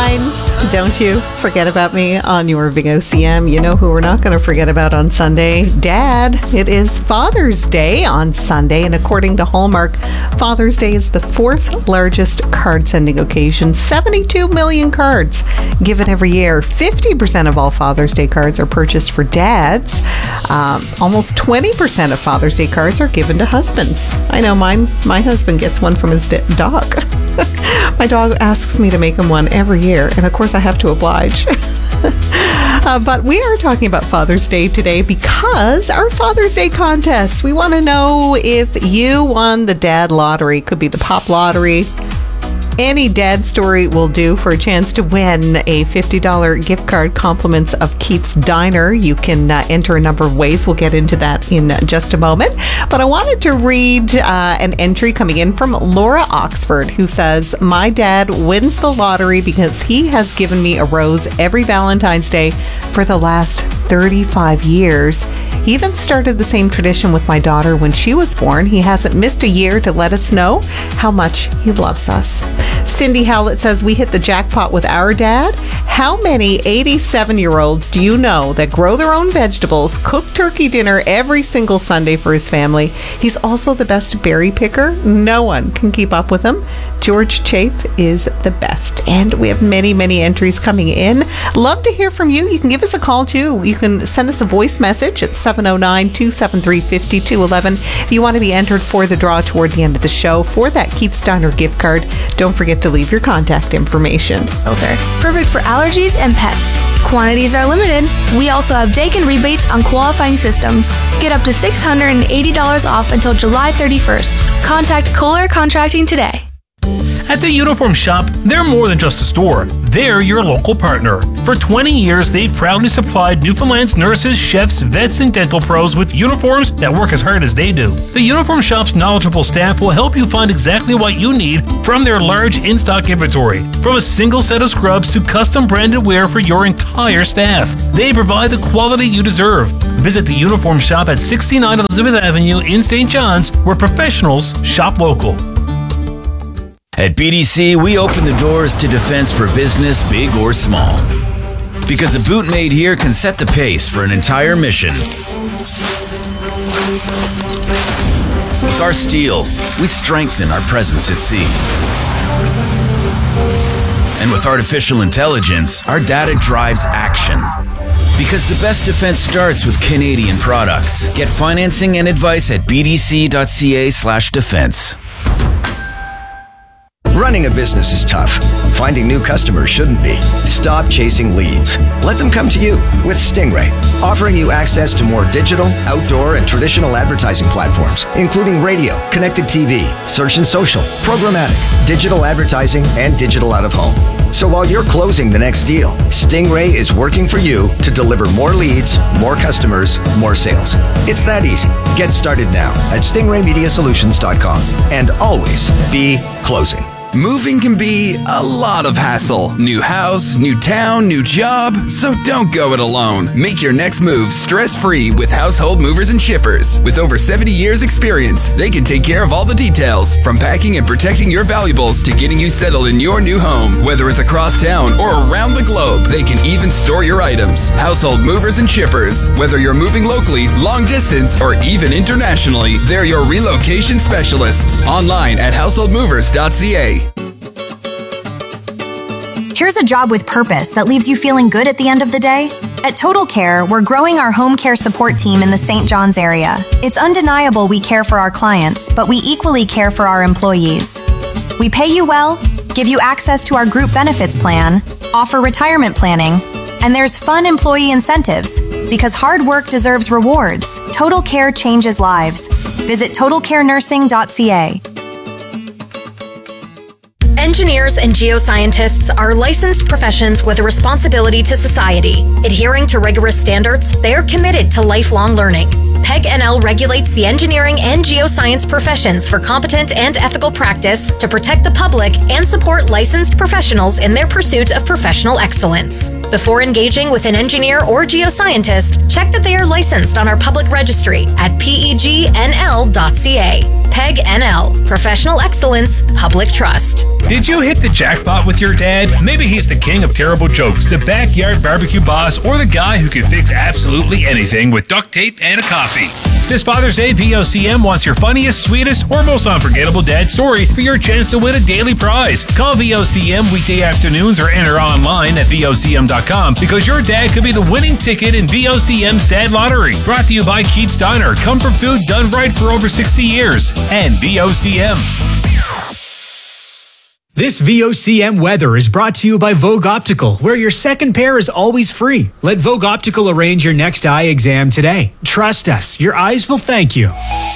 Valentine's. Don't you forget about me on your Big OCM. You know who we're not going to forget about on Sunday? Dad. It is Father's Day on Sunday, and according to Hallmark, Father's Day is the fourth largest card sending occasion. 72 million cards given every year. 50% of all Father's Day cards are purchased for dads. Almost 20% of Father's Day cards are given to husbands. I know my husband gets one from his dog. My dog asks me to make him one every year, and of course I have to oblige. But we are talking about Father's Day today because our Father's Day contest. We want to know if you won the dad lottery. Could be the pop lottery. Any dad story will do for a chance to win a $50 gift card, compliments of Keith's Diner. You can enter a number of ways. We'll get into that in just a moment. But I wanted to read an entry coming in from Laura Oxford, who says, my dad wins the lottery because he has given me a rose every Valentine's Day for the last 35 years. He even started the same tradition with my daughter when she was born. He hasn't missed a year to let us know how much he loves us. Cindy Howlett says, we hit the jackpot with our dad. How many 87-year-olds do you know that grow their own vegetables, cook turkey dinner every single Sunday for his family? He's also the best berry picker. No one can keep up with him. George Chafe is the best. And we have many, many entries coming in. Love to hear from you. You can give us a call too. You can send us a voice message at 709-273-5211 if you want to be entered for the draw toward the end of the show for that Keith's Diner gift card. Don't forget to leave your contact information. Perfect for allergies and pets. Quantities are limited. We also have Dakin rebates on qualifying systems. Get up to $680 off until July 31st. Contact Kohler Contracting today. At the Uniform Shop, they're more than just a store. They're your local partner. For 20 years, they've proudly supplied Newfoundland's nurses, chefs, vets, and dental pros with uniforms that work as hard as they do. The Uniform Shop's knowledgeable staff will help you find exactly what you need from their large in-stock inventory. From a single set of scrubs to custom branded wear for your entire staff. They provide the quality you deserve. Visit the Uniform Shop at 69 Elizabeth Avenue in St. John's, where professionals shop local. At BDC, we open the doors to defense for business, big or small. Because a boot made here can set the pace for an entire mission. With our steel, we strengthen our presence at sea. And with artificial intelligence, our data drives action. Because the best defense starts with Canadian products. Get financing and advice at bdc.ca/defense. Running a business is tough. Finding new customers shouldn't be. Stop chasing leads. Let them come to you with Stingray, offering you access to more digital, outdoor, and traditional advertising platforms, including radio, connected TV, search and social, programmatic, digital advertising, and digital out-of-home. So while you're closing the next deal, Stingray is working for you to deliver more leads, more customers, more sales. It's that easy. Get started now at stingraymediasolutions.com and always be closing. Moving can be a lot of hassle. New house, new town, new job. So don't go it alone. Make your next move stress-free with Household Movers and Shippers. With over 70 years experience, they can take care of all the details, from packing and protecting your valuables to getting you settled in your new home. Whether it's across town or around the globe, they can even store your items. Household Movers and Shippers. Whether you're moving locally, long distance, or even internationally, they're your relocation specialists. Online at householdmovers.ca. Here's a job with purpose that leaves you feeling good at the end of the day. At Total Care, we're growing our home care support team in the St. John's area. It's undeniable we care for our clients, but we equally care for our employees. We pay you well, give you access to our group benefits plan, offer retirement planning, and there's fun employee incentives. Because hard work deserves rewards. Total Care changes lives. Visit totalcarenursing.ca. Engineers and geoscientists are licensed professions with a responsibility to society. Adhering to rigorous standards, they are committed to lifelong learning. PEG NL regulates the engineering and geoscience professions for competent and ethical practice to protect the public and support licensed professionals in their pursuit of professional excellence. Before engaging with an engineer or geoscientist, check that they are licensed on our public registry at pegnl.ca. PEG NL, Professional Excellence, Public Trust. Did you hit the jackpot with your dad? Maybe he's the king of terrible jokes, the backyard barbecue boss, or the guy who can fix absolutely anything with duct tape and a coffee. This Father's Day, VOCM wants your funniest, sweetest, or most unforgettable dad story for your chance to win a daily prize. Call VOCM weekday afternoons or enter online at VOCM.com because your dad could be the winning ticket in VOCM's Dad Lottery. Brought to you by Keats Diner, comfort food done right for over 60 years, and VOCM. This VOCM weather is brought to you by Vogue Optical, where your second pair is always free. Let Vogue Optical arrange your next eye exam today. Trust us, your eyes will thank you.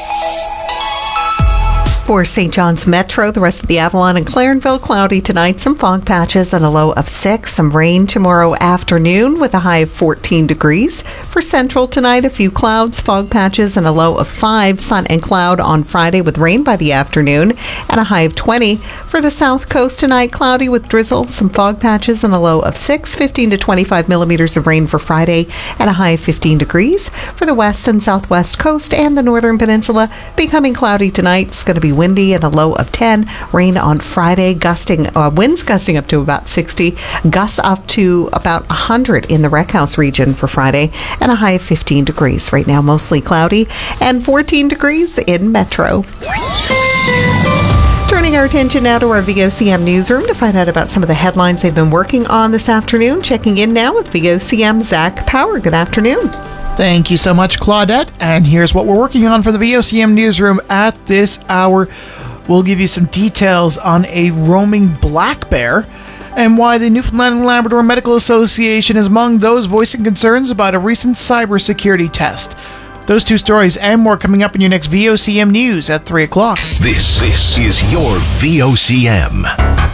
For St. John's Metro, the rest of the Avalon and Clarenville, cloudy tonight, some fog patches and a low of 6. Some rain tomorrow afternoon with a high of 14 degrees. For Central tonight, a few clouds, fog patches and a low of 5. Sun and cloud on Friday with rain by the afternoon and a high of 20. For the South Coast tonight, cloudy with drizzle, some fog patches and a low of 6. 15 to 25 millimeters of rain for Friday and a high of 15 degrees. For the West and Southwest Coast and the Northern Peninsula, becoming cloudy tonight. It's going to be windy and a low of 10. Rain on Friday, winds gusting up to about 60. Gusts up to about 100 in the Rec House region for Friday and a high of 15 degrees. Right now, mostly cloudy and 14 degrees in Metro. Turning our attention now to our VOCM newsroom to find out about some of the headlines they've been working on this afternoon. Checking in now with VOCM Zach Power. Good afternoon. Thank you so much, Claudette. And here's what we're working on for the VOCM newsroom at this hour. We'll give you some details on a roaming black bear and why the Newfoundland and Labrador Medical Association is among those voicing concerns about a recent cybersecurity test. Those two stories and more coming up in your next VOCM news at 3 o'clock. This is your VOCM.